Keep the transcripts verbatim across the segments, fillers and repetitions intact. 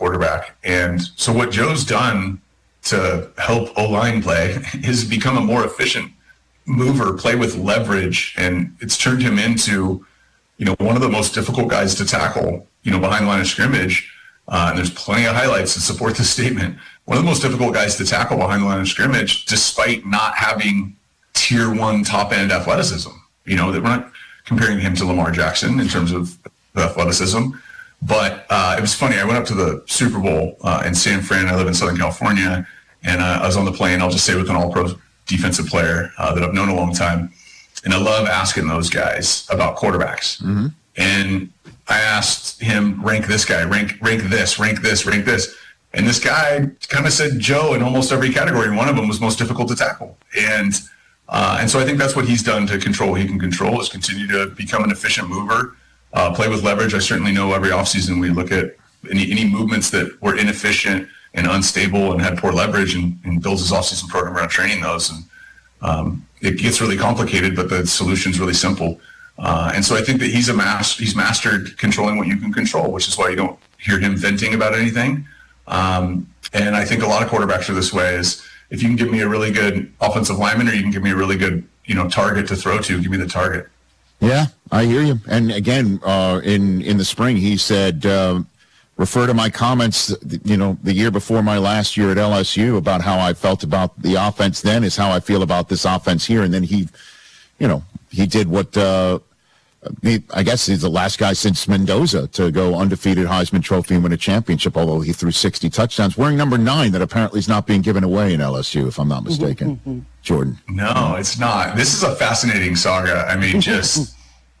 quarterback. And so what Joe's done to help O-line play is become a more efficient mover, play with leverage, and it's turned him into, you know, one of the most difficult guys to tackle, you know, behind the line of scrimmage. Uh, and there's plenty of highlights to support this statement. One of the most difficult guys to tackle behind the line of scrimmage, despite not having tier one top end athleticism. You know, that we're not comparing him to Lamar Jackson in terms of athleticism. But uh, it was funny. I went up to the Super Bowl uh, in San Fran. I live in Southern California. And uh, I was on the plane, I'll just say with an all-pro defensive player uh, that I've known a long time. And I love asking those guys about quarterbacks. Mm-hmm. And I asked him, rank this guy, rank rank this, rank this, rank this. And this guy kind of said Joe in almost every category. One of them was most difficult to tackle. And uh, and so I think that's what he's done to control what he can control, is continue to become an efficient mover, uh, play with leverage. I certainly know every offseason we look at any, any movements that were inefficient and unstable and had poor leverage, and, and builds his offseason program around training those. And um, it gets really complicated, but the solution's really simple. Uh, and so I think that he's a master, he's mastered controlling what you can control, which is why you don't hear him venting about anything. Um, and I think a lot of quarterbacks are this way, is if you can give me a really good offensive lineman, or you can give me a really good, you know, target to throw to, give me the target. Yeah, I hear you. And again, uh, in, in the spring, he said, uh, refer to my comments, you know, the year before my last year at L S U about how I felt about the offense then is how I feel about this offense here. And then he, you know, he did what, uh, he, I guess he's the last guy since Mendoza to go undefeated Heisman Trophy and win a championship, although he threw sixty touchdowns, wearing number nine that apparently is not being given away in L S U, if I'm not mistaken. Mm-hmm. Jordan. No, it's not. This is a fascinating saga. I mean, just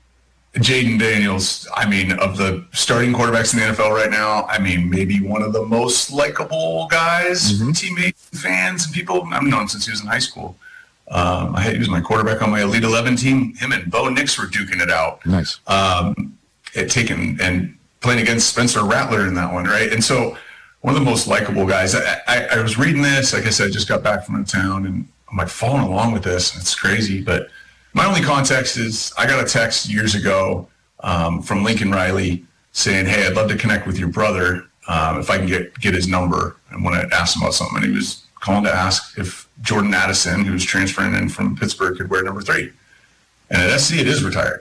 Jayden Daniels, I mean, of the starting quarterbacks in the N F L right now, I mean, maybe one of the most likable guys, mm-hmm. teammates, fans, and people. I've known him since he was in high school. Um, I had, he was my quarterback on my Elite eleven team. Him and Bo Nix were duking it out. Nice. Um, it taken and playing against Spencer Rattler in that one, right? And so one of the most likable guys. I, I, I was reading this. Like I said, I just got back from out of town, and I'm like following along with this. It's crazy, but my only context is I got a text years ago um, from Lincoln Riley saying, "Hey, I'd love to connect with your brother um, if I can get get his number." And when I asked him about something, and he was calling to ask if Jordan Addison, who was transferring in from Pittsburgh, could wear number three. And at S C, it is retired.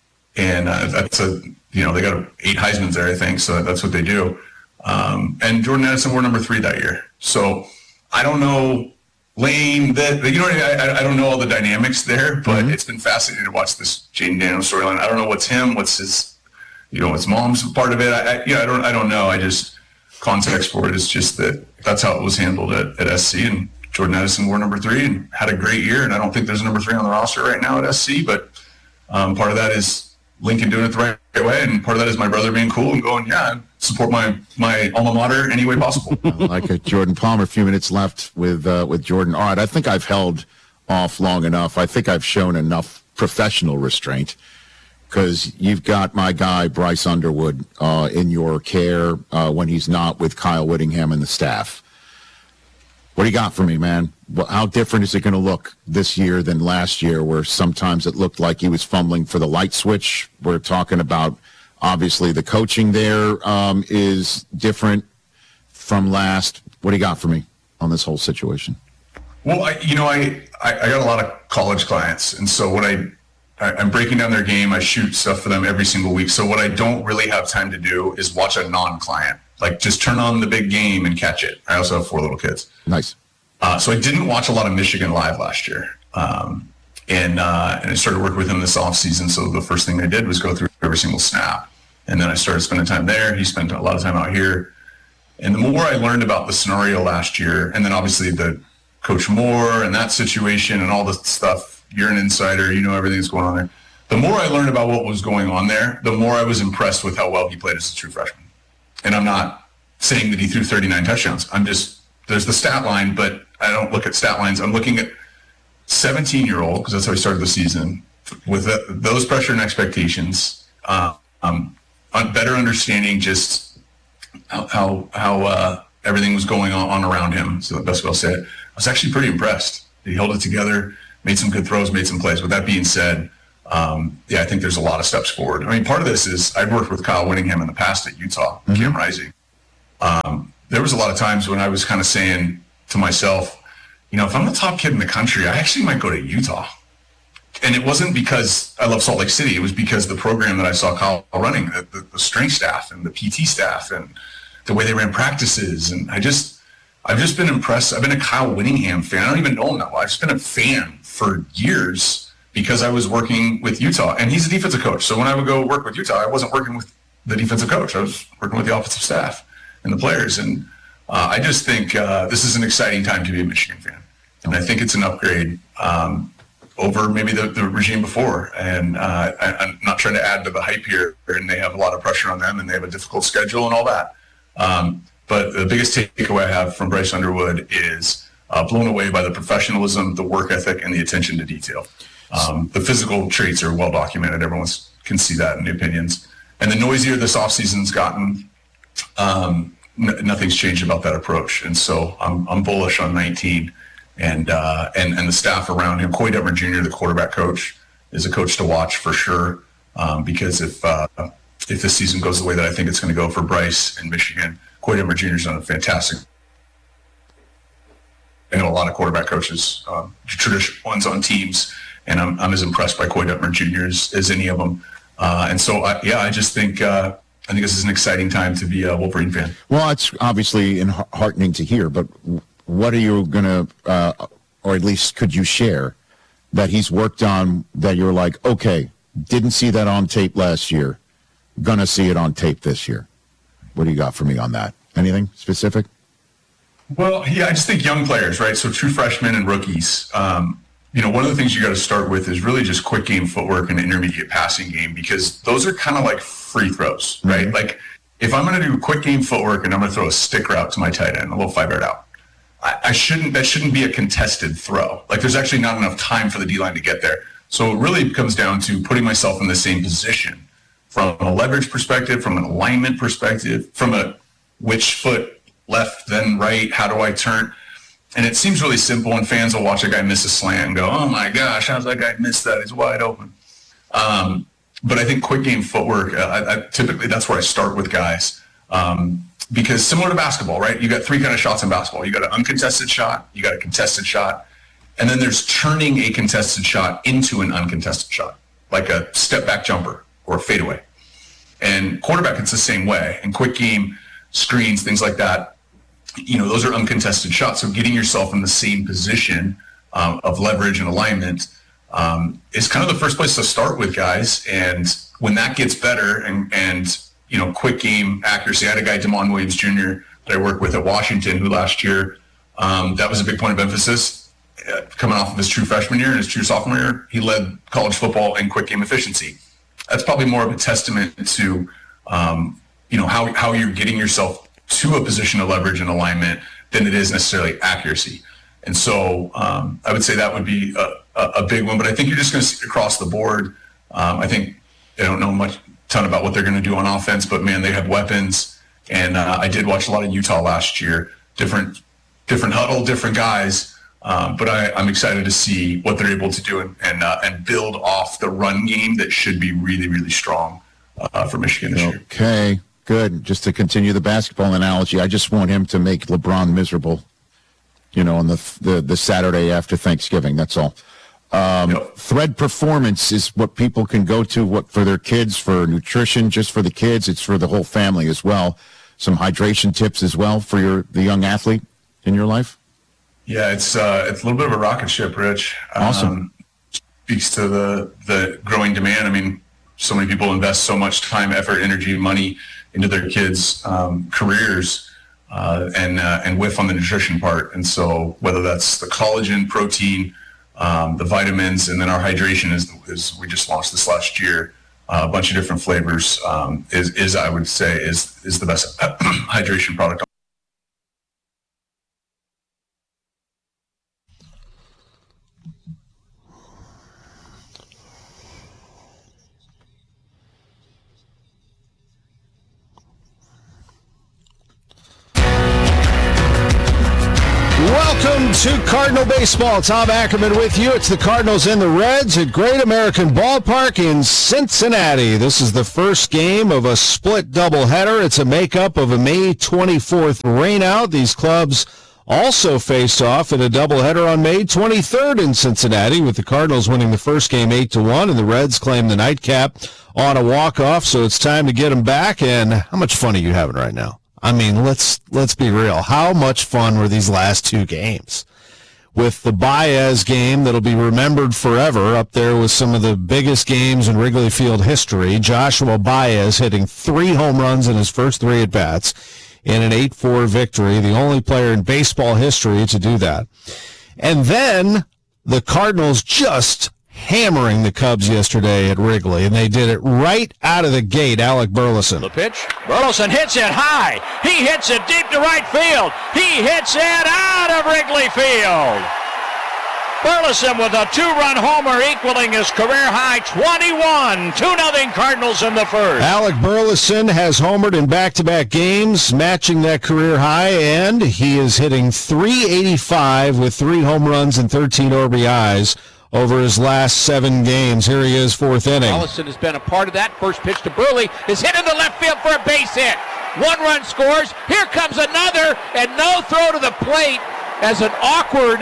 And uh, that's a, you know, they got eight Heismans there, I think, so that's what they do. Um, and Jordan Addison wore number three that year. So I don't know, Lane, that, you know, I, I don't know all the dynamics there, but mm-hmm. it's been fascinating to watch this Jayden Daniels storyline. I don't know what's him, what's his, you know, what's mom's part of it. I, I, you know, I don't, I don't know. I just, context for it is just that that's how it was handled at, at S C, and Jordan Addison wore number three and had a great year. And I don't think there's a number three on the roster right now at S C, but um, part of that is Lincoln doing it the right, right way, and part of that is my brother being cool and going, yeah, support my my alma mater any way possible. I like it. Jordan Palmer, a few minutes left with uh, with Jordan. All right, I think I've held off long enough. I think I've shown enough professional restraint, because you've got my guy Bryce Underwood uh, in your care uh, when he's not with Kyle Whittingham and the staff. What do you got for me, man? How different is it going to look this year than last year, where sometimes it looked like he was fumbling for the light switch? We're talking about, obviously, the coaching there um, is different from last. What do you got for me on this whole situation? Well, I, you know, I, I, I got a lot of college clients, and so what I, I, I'm breaking down their game. I shoot stuff for them every single week. So what I don't really have time to do is watch a non-client. Like, just turn on the big game and catch it. I also have four little kids. Nice. Uh, so I didn't watch a lot of Michigan live last year. Um, and uh, and I started working with him this offseason. So the first thing I did was go through every single snap. And then I started spending time there. He spent a lot of time out here. And the more I learned about the scenario last year, and then obviously the Coach Moore and that situation and all this stuff, you're an insider, you know everything that's going on there. The more I learned about what was going on there, the more I was impressed with how well he played as a true freshman. And I'm not saying that he threw thirty-nine touchdowns. I'm just, there's the stat line, but I don't look at stat lines. I'm looking at seventeen-year-old, because that's how he started the season, with the, those pressure and expectations, uh, um, better understanding just how how, how uh, everything was going on around him. So the best way I'll say it. I was actually pretty impressed. He held it together, made some good throws, made some plays. With that being said, um, yeah, I think there's a lot of steps forward. I mean, part of this is I've worked with Kyle Whittingham in the past at Utah, mm-hmm. Cam Rising. um, there was a lot of times when I was kind of saying to myself, you know, if I'm the top kid in the country, I actually might go to Utah. And it wasn't because I love Salt Lake City. It was because the program that I saw Kyle running, the, the, the strength staff and the P T staff and the way they ran practices. And I just, I've just been impressed. I've been a Kyle Whittingham fan. I don't even know him that well. I've just been a fan for years because I was working with Utah. And he's a defensive coach. So when I would go work with Utah, I wasn't working with the defensive coach. I was working with the offensive staff and the players. And uh, I just think uh, this is an exciting time to be a Michigan fan. And I think it's an upgrade um, over maybe the, the regime before. And uh, I, I'm not trying to add to the hype here, and they have a lot of pressure on them, and they have a difficult schedule and all that. Um, but the biggest takeaway I have from Bryce Underwood is uh, blown away by the professionalism, the work ethic, and the attention to detail. Um, the physical traits are well documented. Everyone can see that in the opinions. And the noisier this offseason's gotten, um, n- nothing's changed about that approach. And so I'm, I'm bullish on nineteen. And, uh, and and the staff around him. Coy Detmer Junior, the quarterback coach, is a coach to watch for sure. Um, because if uh, if this season goes the way that I think it's going to go for Bryce and Michigan, Coy Detmer Junior's done a fantastic. I know a lot of quarterback coaches, um, traditional ones on teams, and I'm I'm as impressed by Coy Detmer Junior as, as any of them. Uh, and so, I, yeah, I just think uh, I think this is an exciting time to be a Wolverine fan. Well, it's obviously heartening to hear, but what are you going to, uh, or at least could you share, that he's worked on that you're like, okay, didn't see that on tape last year, gonna see it on tape this year? What do you got for me on that? Anything specific? Well, yeah, I just think young players, right? So true freshmen and rookies. Um, you know, one of the things you got to start with is really just quick game footwork and intermediate passing game, because those are kind of like free throws, right? Mm-hmm. Like if I'm going to do quick game footwork and I'm going to throw a stick route to my tight end, a little five yard out, I shouldn't, that shouldn't be a contested throw. Like there's actually not enough time for the D-line to get there. So it really comes down to putting myself in the same position from a leverage perspective, from an alignment perspective, from a which foot left, then right, how do I turn? And it seems really simple, and fans will watch a guy miss a slant and go, oh my gosh, how's that guy miss that? He's wide open. Um, but I think quick game footwork, uh, I, I, typically that's where I start with guys. Um, Because similar to basketball, right? You got three kind of shots in basketball. You got an uncontested shot, you got a contested shot, and then there's turning a contested shot into an uncontested shot, like a step back jumper or a fadeaway. And quarterback, it's the same way. And quick game, screens, things like that, you know, those are uncontested shots. So getting yourself in the same position um, of leverage and alignment um, is kind of the first place to start with guys. And when that gets better and, and you know, quick game accuracy. I had a guy, Damon Williams Junior, that I worked with at Washington, who last year, um, that was a big point of emphasis. Uh, coming off of his true freshman year and his true sophomore year, he led college football in quick game efficiency. That's probably more of a testament to, um, you know, how, how you're getting yourself to a position of leverage and alignment than it is necessarily accuracy. And so um, I would say that would be a, a, a big one, but I think you're just going to see it across the board. Um, I think I don't know much ton about what they're going to do on offense, but man, they have weapons. And uh, I did watch a lot of Utah last year, different, different huddle, different guys. Um, but I, I'm excited to see what they're able to do and and, uh, and build off the run game that should be really, really strong uh, for Michigan this year. Okay, good. Just to continue the basketball analogy, I just want him to make LeBron miserable, you know, on the the, the Saturday after Thanksgiving. That's all. Um, yep. Thread Performance is what people can go to what for their kids, for nutrition, just for the kids. It's for the whole family as well. Some hydration tips as well for your the young athlete in your life. Yeah, it's uh, it's a little bit of a rocket ship, Rich. Awesome. Um, speaks to the the growing demand. I mean, so many people invest so much time, effort, energy, money into their kids' um, careers, uh, and uh, and whiff on the nutrition part. And so whether that's the collagen, protein, Um, the vitamins, and then our hydration is, is we just launched this last year, uh, a bunch of different flavors, um, is, is I would say is, is the best hydration product. Welcome Welcome to Cardinal Baseball. Tom Ackerman with you. It's the Cardinals and the Reds at Great American Ballpark in Cincinnati. This is the first game of a split doubleheader. It's a makeup of a May twenty-fourth rainout. These clubs also faced off in a doubleheader on May twenty-third in Cincinnati, with the Cardinals winning the first game eight to one, and the Reds claim the nightcap on a walk-off. So it's time to get them back. And how much fun are you having right now? I mean, let's let's be real. How much fun were these last two games? With the Baez game that'll be remembered forever, up there with some of the biggest games in Wrigley Field history. Joshua Baez hitting three home runs in his first three at-bats in an eight four victory, the only player in baseball history to do that. And then the Cardinals just hammering the Cubs yesterday at Wrigley, and they did it right out of the gate. Alec Burleson. The pitch. Burleson hits it high. He hits it deep to right field. He hits it out of Wrigley Field. Burleson with a two-run homer equaling his career high twenty-one. two nothing Cardinals in the first. Alec Burleson has homered in back-to-back games, matching that career high, and he is hitting three eighty-five with three home runs and thirteen R B Is over his last seven games. Here he is, fourth inning. Burleson has been a part of that. First pitch to Burley is hit in the left field for a base hit. One run scores. Here comes another, and no throw to the plate as an awkward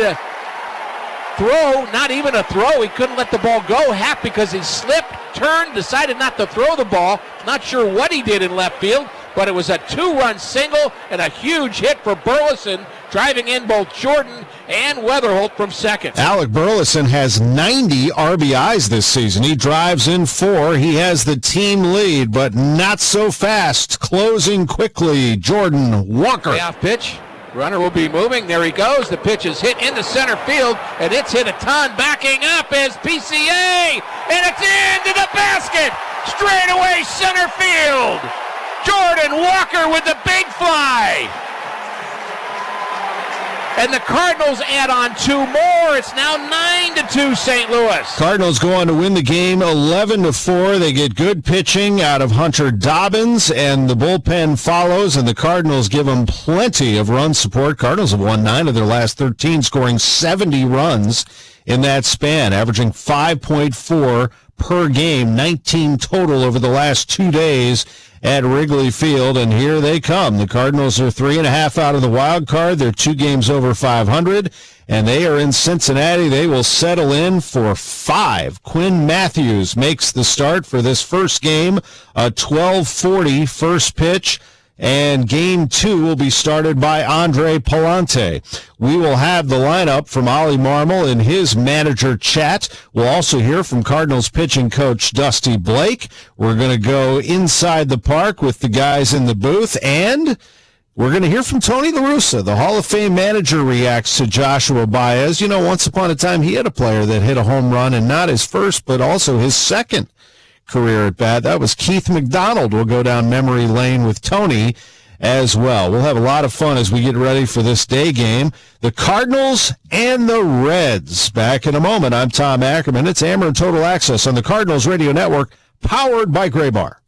throw. Not even a throw. He couldn't let the ball go. Half because he slipped, turned, decided not to throw the ball. Not sure what he did in left field, but it was a two-run single and a huge hit for Burleson, driving in both Jordan and Weatherholt from second. Alec Burleson has ninety R B Is this season. He drives in four. He has the team lead, but not so fast. Closing quickly, Jordan Walker. Payoff pitch. Runner will be moving. There he goes. The pitch is hit into center field, and it's hit a ton. Backing up is P C A, and it's into the basket. Straight away center field. Jordan Walker with the big fly. And the Cardinals add on two more. It's now nine to two Saint Louis. Cardinals go on to win the game eleven to four. They get good pitching out of Hunter Dobbins, and the bullpen follows, and the Cardinals give them plenty of run support. Cardinals have won nine of their last thirteen, scoring seventy runs in that span, averaging five point four per game, nineteen total over the last two days at Wrigley Field, and here they come. The Cardinals are three and a half out of the wild card. They're two games over five hundred, and they are in Cincinnati. They will settle in for five. Quinn Matthews makes the start for this first game, a twelve forty first pitch, and game two will be started by Andre Palante. We will have the lineup from Ollie Marmol in his manager chat. We'll also hear from Cardinals pitching coach Dusty Blake. We're going to go inside the park with the guys in the booth, and we're going to hear from Tony La Russa. The Hall of Fame manager reacts to Joshua Baez. You know, once upon a time he had a player that hit a home run, and not his first, but also his second career at bat. That was Keith McDonald. We'll go down memory lane with Tony as well. We'll have a lot of fun as we get ready for this day game. The Cardinals and the Reds. Back in a moment. I'm Tom Ackerman. It's Ameren Total Access on the Cardinals Radio Network, powered by Gray Bar.